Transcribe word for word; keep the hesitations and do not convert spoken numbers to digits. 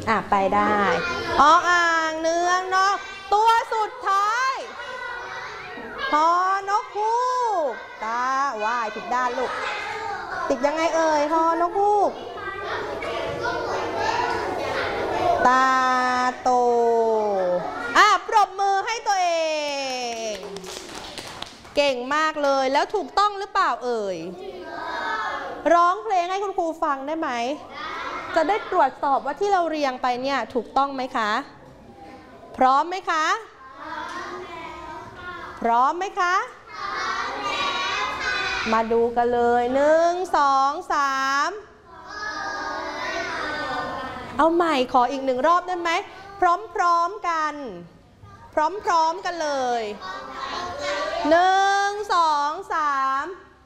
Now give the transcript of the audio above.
อ่ะไปได้ออ่างเนืองเนาะตัวสุดท้ายฮอนกฮูกตาว่ายผิดด้านลูกติดยังไงเอ่ยฮอนกฮูกตาโตอ่ะปรบมือให้ตัวเองเก่งมากเลยแล้วถูกต้องหรือเปล่าเอ่ยร้องเพลงให้คุณครูฟังได้ไหมจะได้ตรวจสอบว่าที่เราเรียงไปเนี่ยถูกต้องไหมคะพร้อมไหมคะพร้อมไหมคะมาดูกันเลยหนึ่งสองสามเอาใหม่ขออีกหนึ่งรอบได้ไหมพร้อมๆกันพร้อมๆกันเลยหนึ่งสองสา